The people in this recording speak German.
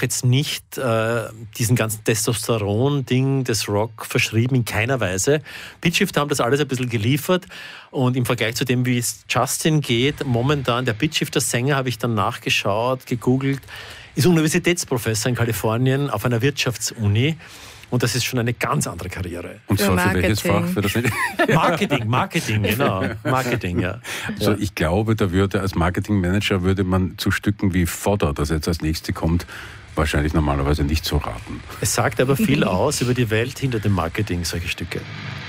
jetzt nicht diesen ganzen Testosteron-Ding des Rock verschrieben, in keiner Weise. Pitchshifter haben das alles ein bisschen geliefert und im Vergleich zu dem, wie es Justin geht, momentan, der Pitchshifter-Sänger, habe ich dann nachgeschaut, gegoogelt, ist Universitätsprofessor in Kalifornien auf einer Wirtschaftsuni. Und das ist schon eine ganz andere Karriere. Und zwar für welches Fach? Für das Marketing, genau. Marketing, ja. Also ich glaube, da würde als Marketingmanager würde man zu Stücken wie Fodder, das jetzt als nächstes kommt, wahrscheinlich normalerweise nicht so raten. Es sagt aber viel aus über die Welt hinter dem Marketing, solche Stücke.